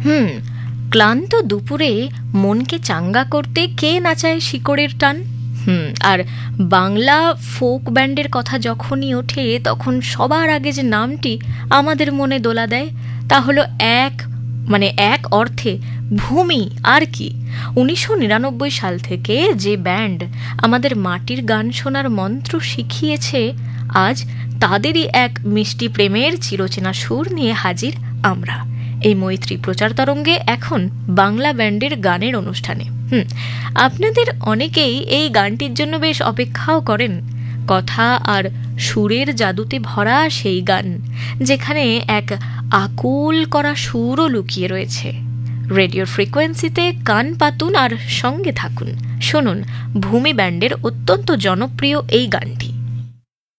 হুম, ক্লান্ত দুপুরে মনকে চাঙ্গা করতে কে নাচায় শিকড়ের টান। আর বাংলা ফোক ব্যান্ডের কথা যখনই ওঠে তখন সবার আগে যে নামটি আমাদের মনে দোলা দেয় তা হলো এক অর্থে ভূমি। আর কি, 1999 সাল থেকে যে ব্যান্ড আমাদের মাটির গান শোনার মন্ত্র শিখিয়েছে, আজ তাদেরই এক মিষ্টি প্রেমের চিরচেনা সুর নিয়ে হাজির আমরা এই মৈত্রী প্রচার তরঙ্গে, এখন বাংলা ব্যান্ডের গানের অনুষ্ঠানে। আপনাদের অনেকেই এই গানটির জন্য বেশ অপেক্ষাও করেন। কথা আর সুরের জাদুতে ভরা সেই গান, যেখানে এক আকুল করা সুরও লুকিয়ে রয়েছে। রেডিও ফ্রিকোয়েন্সিতে কান পাতুন আর সঙ্গে থাকুন, শুনুন ভূমি ব্যান্ডের অত্যন্ত জনপ্রিয় এই গানটি।